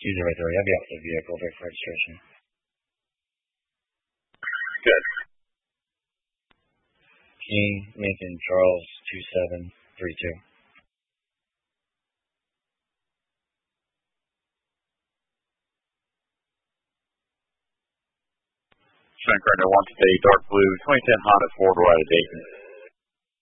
User right there. I'll be off the vehicle there for registration. Good. King, Lincoln, Charles, 2732. Showing Gardner wants a dark blue 2010 Honda 4-door out of Dayton.